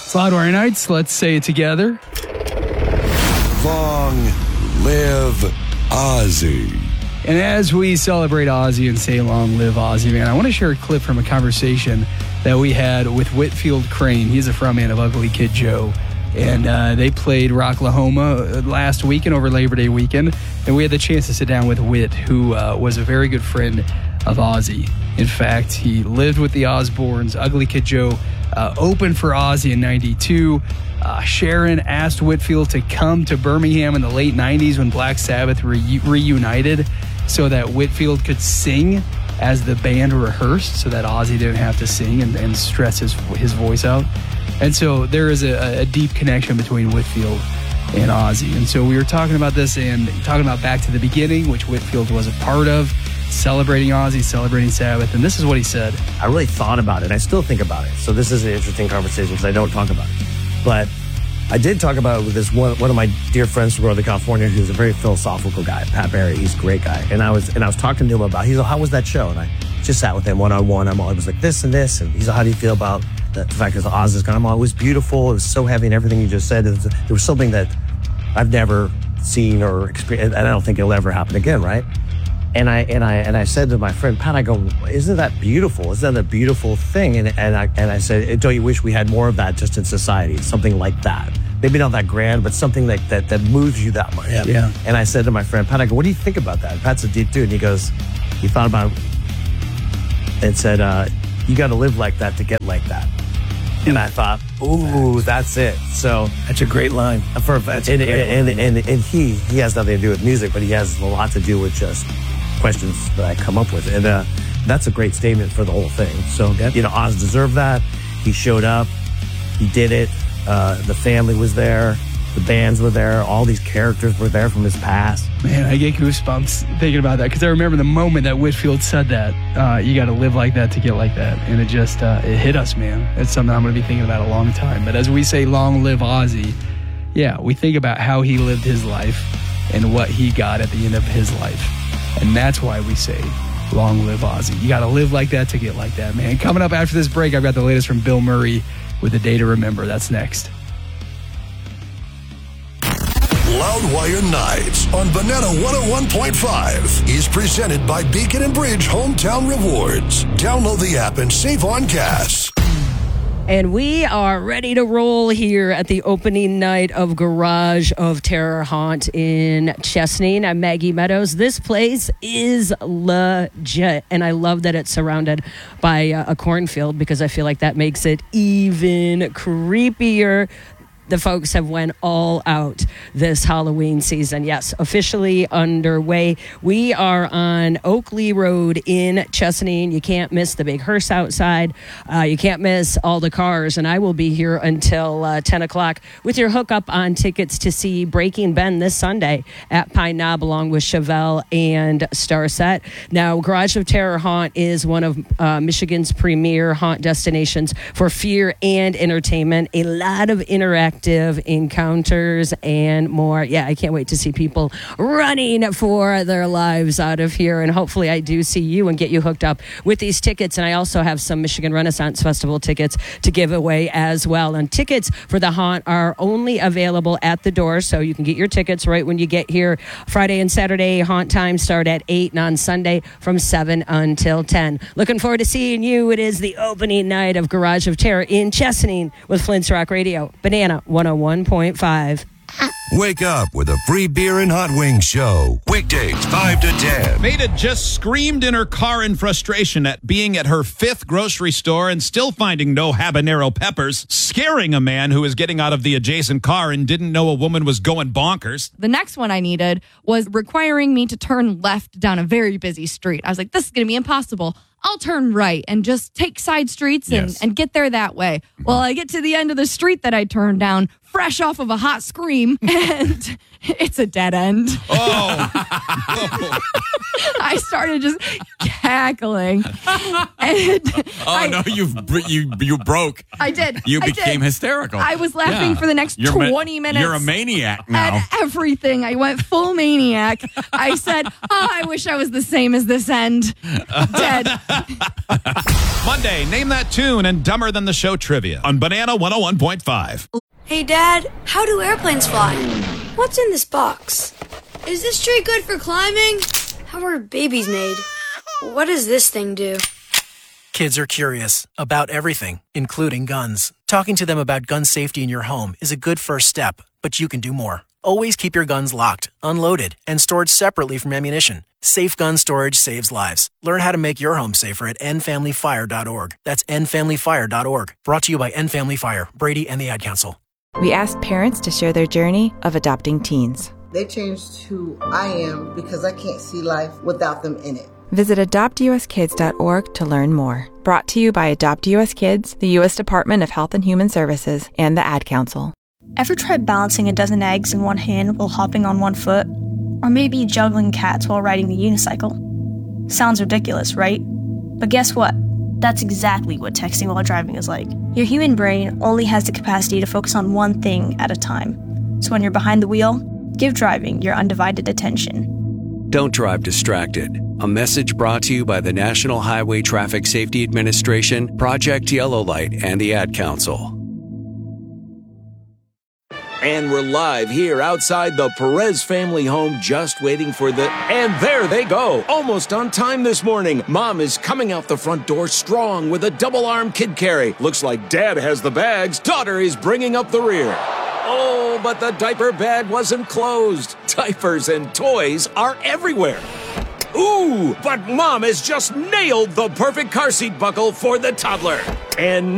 Loudwire Nights, let's say it together. Long live Ozzy. And as we celebrate Ozzy and say long live Ozzy, man, I want to share a clip from a conversation that we had with Whitfield Crane. He's a frontman of Ugly Kid Joe. And they played Rocklahoma last weekend over Labor Day weekend. And we had the chance to sit down with Whit, who was a very good friend of Ozzy. In fact, he lived with the Osbournes. Ugly Kid Joe opened for Ozzy in 92. Sharon asked Whitfield to come to Birmingham in the late 90s when Black Sabbath reunited so that Whitfield could sing as the band rehearsed so that Ozzy didn't have to sing and stress his voice out. And so there is a deep connection between Whitfield and Ozzy. And so we were talking about this and talking about Back to the Beginning, which Whitfield was a part of, celebrating Ozzy, celebrating Sabbath. And this is what he said. I really thought about it. I still think about it. So this is an interesting conversation because I don't talk about it. But I did talk about it with this one of my dear friends from Northern California who's a very philosophical guy, Pat Barry. He's a great guy. And I was talking to him about, he's like, how was that show? And I just sat with him one-on-one. I was like, this and this. And he's like, how do you feel about the fact that Oz is gone? It was beautiful. It was so heavy and everything you just said. There was something that I've never seen or experienced, and I don't think it'll ever happen again, right? And I said to my friend Pat, I go, isn't that beautiful? Isn't that a beautiful thing? And I said, don't you wish we had more of that just in society? Something like that. Maybe not that grand, but something that moves you that much. Yeah. And I said to my friend Pat, I go, what do you think about that? And Pat's a deep dude, and he goes, he thought about it and said, you got to live like that to get like that. And I thought, ooh, that's it. So that's a great line. And he has nothing to do with music, but he has a lot to do with just questions that I come up with. And that's a great statement for the whole thing. So, Oz deserved that. He showed up. He did it. The family was there. The bands were there. All these characters were there from his past. Man, I get goosebumps thinking about that because I remember the moment that Whitfield said that. You got to live like that to get like that. And it just, it hit us, man. It's something I'm going to be thinking about a long time. But as we say, long live Ozzy, yeah, we think about how he lived his life and what he got at the end of his life. And that's why we say, long live Ozzy. You got to live like that to get like that, man. Coming up after this break, I've got the latest from Bill Murray with A Day to Remember. That's next. Loudwire Nights on Banana 101.5 is presented by Beacon and Bridge Hometown Rewards. Download the app and save on gas. And we are ready to roll here at the opening night of Garage of Terror Haunt in Chesaning. I'm Maggie Meadows. This place is legit, and I love that it's surrounded by a cornfield because I feel like that makes it even creepier. The folks have went all out this Halloween season. Yes, officially underway. We are on Oakley Road in Chesaning. You can't miss the big hearse outside. You can't miss all the cars. And I will be here until 10 o'clock with your hookup on tickets to see Breaking Ben this Sunday at Pine Knob along with Chevelle and Starset. Now, Garage of Terror Haunt is one of Michigan's premier haunt destinations for fear and entertainment. A lot of interactive encounters and more. Yeah, I can't wait to see people running for their lives out of here. And hopefully I do see you and get you hooked up with these tickets. And I also have some Michigan Renaissance Festival tickets to give away as well. And tickets for the haunt are only available at the door. So you can get your tickets right when you get here. Friday and Saturday haunt times start at 8 and on Sunday from 7 until 10. Looking forward to seeing you. It is the opening night of Garage of Terror in Chesaning with Flint's Rock Radio. Banana 101.5. Wake up with a free beer and hot wings show. Weekdays 5 to 10. Maida just screamed in her car in frustration at being at her 5th grocery store and still finding no habanero peppers, scaring a man who was getting out of the adjacent car and didn't know a woman was going bonkers. The next one I needed was requiring me to turn left down a very busy street. I was like, this is going to be impossible. I'll turn right and just take side streets and get there that way. Well, I get to the end of the street that I turned down. fresh off of a hot scream, and it's a dead end. Oh. I started just cackling. And no, you broke. I did. You I became did. hysterical. I was laughing for the next 20 minutes. You're a maniac now. At everything. I went full maniac. I said, I wish I was the same as this end. Dead. Monday, name that tune and Dumber Than the Show trivia on Banana 101.5. Hey, Dad, how do airplanes fly? What's in this box? Is this tree good for climbing? How are babies made? What does this thing do? Kids are curious about everything, including guns. Talking to them about gun safety in your home is a good first step, but you can do more. Always keep your guns locked, unloaded, and stored separately from ammunition. Safe gun storage saves lives. Learn how to make your home safer at endfamilyfire.org. That's endfamilyfire.org. Brought to you by End Family Fire, Brady, and the Ad Council. We asked parents to share their journey of adopting teens. They changed who I am because I can't see life without them in it. Visit adoptuskids.org to learn more. Brought to you by Adopt US Kids, the U.S. Department of Health and Human Services, and the Ad Council. Ever tried balancing a dozen eggs in one hand while hopping on one foot? Or maybe juggling cats while riding the unicycle? Sounds ridiculous, right? But guess what? That's exactly what texting while driving is like. Your human brain only has the capacity to focus on one thing at a time. So when you're behind the wheel, give driving your undivided attention. Don't drive distracted. A message brought to you by the National Highway Traffic Safety Administration, Project Yellow Light, and the Ad Council. And we're live here outside the Perez family home, just waiting for and there they go. Almost on time this morning. Mom is coming out the front door strong with a double-arm kid carry. Looks like Dad has the bags. Daughter is bringing up the rear. Oh, but the diaper bag wasn't closed. Diapers and toys are everywhere. Ooh, but Mom has just nailed the perfect car seat buckle for the toddler. And